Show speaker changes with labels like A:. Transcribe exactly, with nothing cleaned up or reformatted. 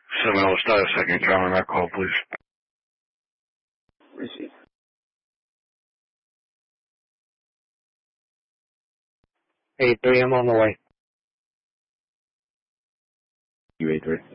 A: Seven oh status, second counter that call, please.
B: Receive.
C: eight three, I'm on the way.
B: You eight three.